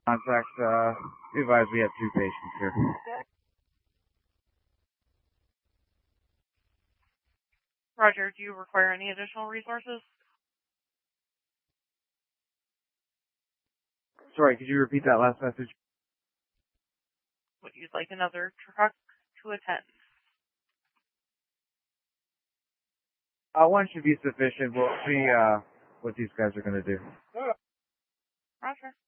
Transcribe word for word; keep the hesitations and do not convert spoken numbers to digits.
Contact, uh, we advise we have two patients here. Roger, do you require any additional resources? Sorry, could you repeat that last message? Would you like another truck to attend? Uh, one should be sufficient. We'll see, uh, what these guys are gonna do. Roger.